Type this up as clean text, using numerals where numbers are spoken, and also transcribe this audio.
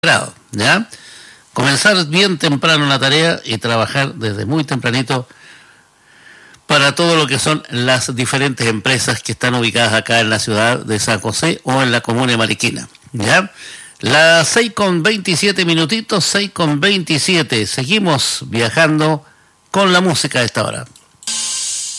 grado, ¿ya? Comenzar bien temprano la tarea y trabajar desde muy tempranito para todo lo que son las diferentes empresas que están ubicadas acá en la ciudad de San José o en la comuna de Mariquina, ¿ya? Las 6:27 minutitos, 6:27. Seguimos viajando con la música a esta hora.